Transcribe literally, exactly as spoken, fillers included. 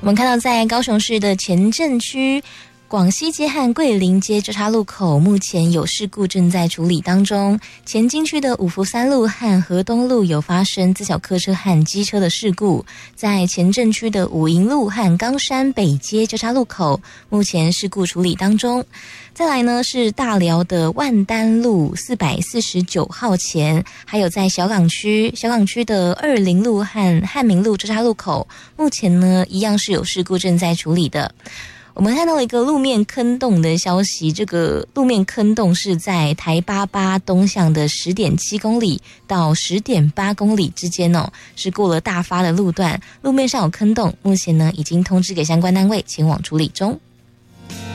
我们看到在高雄市的前镇区广西街和桂林街交叉路口目前有事故正在处理当中，前金区的五福三路和河东路有发生自小客车和机车的事故，在前镇区的五营路和冈山北街交叉路口目前事故处理当中。再来呢是大寮的万丹路四百四十九号前，还有在小港区小港区的二林路和汉民路交叉路口目前呢一样是有事故正在处理的。我们看到了一个路面坑洞的消息，这个路面坑洞是在台八八东向的 十点七公里到 十点八公里之间哦，是过了大发的路段，路面上有坑洞，目前呢已经通知给相关单位前往处理中。